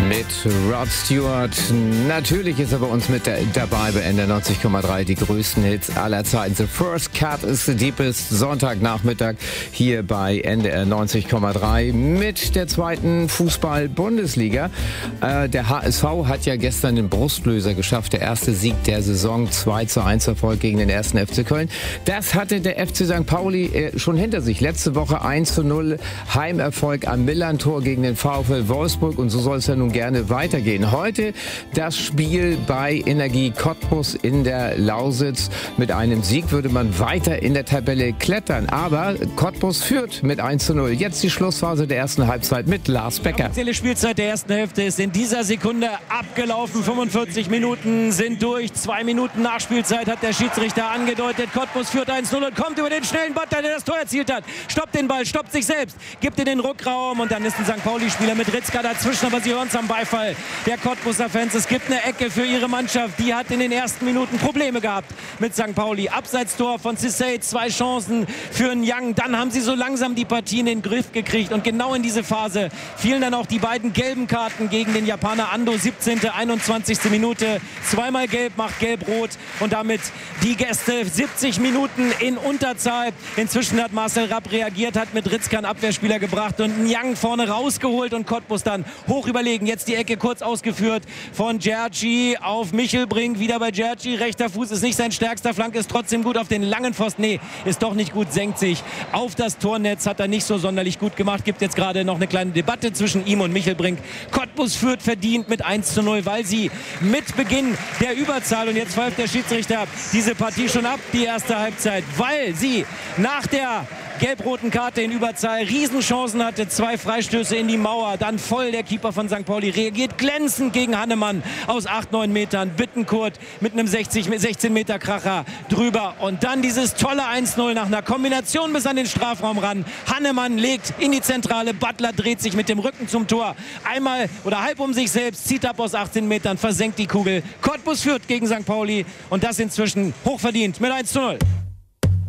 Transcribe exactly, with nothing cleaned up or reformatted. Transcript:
mit Rod Stewart. Natürlich ist er bei uns mit dabei bei N D R neunzig Komma drei, die größten Hits aller Zeiten. The First Cut is the Deepest, Sonntagnachmittag hier bei N D R neunzig Komma drei mit der zweiten Fußball-Bundesliga. Äh, der H S V hat ja gestern den Brustlöser geschafft, der erste Sieg der Saison, zwei zu eins Erfolg gegen den ersten F C Köln. Das hatte der F C Sankt Pauli äh, schon hinter sich. Letzte Woche eins zu null Heimerfolg am Millern-Tor gegen den VfL Wolfsburg und so soll es ja nun gerne weitergehen. Heute das Spiel bei Energie Cottbus in der Lausitz. Mit einem Sieg würde man weiter in der Tabelle klettern, aber Cottbus führt mit eins zu null. Jetzt die Schlussphase der ersten Halbzeit mit Lars Becker. Die offizielle Spielzeit der ersten Hälfte ist in dieser Sekunde abgelaufen. fünfundvierzig Minuten sind durch. Zwei Minuten Nachspielzeit hat der Schiedsrichter angedeutet. Cottbus führt eins zu null und kommt über den schnellen Butler, der das Tor erzielt hat. Stoppt den Ball, stoppt sich selbst, gibt in den Rückraum und dann ist ein Sankt Pauli-Spieler mit Ritzka dazwischen, aber sie hören es am Beifall der Cottbuser Fans. Es gibt eine Ecke für ihre Mannschaft. Die hat in den ersten Minuten Probleme gehabt mit Sankt Pauli. Abseitstor von Cissé, zwei Chancen für einen Young. Dann haben sie so langsam die Partie in den Griff gekriegt und genau in diese Phase fielen dann auch die beiden gelben Karten gegen den Japaner Ando. siebzehnte, einundzwanzigste Minute. Zweimal gelb macht gelb-rot und damit die Gäste siebzig Minuten in Unterzahl. Inzwischen hat Marcel Rapp reagiert, hat mit Ritzka einen Abwehrspieler gebracht und einen Young vorne rausgeholt und Cottbus dann hoch überlegen. Jetzt die Ecke kurz ausgeführt von Gerci auf Michelbrink. Wieder bei Gerci. Rechter Fuß ist nicht sein stärkster. Flank ist trotzdem gut auf den langen Pfosten. Nee, ist doch nicht gut. Senkt sich auf das Tornetz. Hat er nicht so sonderlich gut gemacht. Gibt jetzt gerade noch eine kleine Debatte zwischen ihm und Michelbrink. Cottbus führt verdient mit eins zu null, weil sie mit Beginn der Überzahl, und jetzt pfeift der Schiedsrichter diese Partie schon ab, die erste Halbzeit, weil sie nach der gelb-roten Karte in Überzahl Riesenchancen hatte, zwei Freistöße in die Mauer, dann voll der Keeper von Sankt Pauli reagiert glänzend gegen Hannemann aus acht, neun Metern, Bittenkurt mit einem sechzig, sechzehn Meter Kracher drüber und dann dieses tolle eins zu null nach einer Kombination bis an den Strafraum ran. Hannemann legt in die Zentrale, Butler dreht sich mit dem Rücken zum Tor, einmal oder halb um sich selbst, zieht ab aus achtzehn Metern, versenkt die Kugel. Cottbus führt gegen Sankt Pauli und das inzwischen hochverdient mit eins zu null.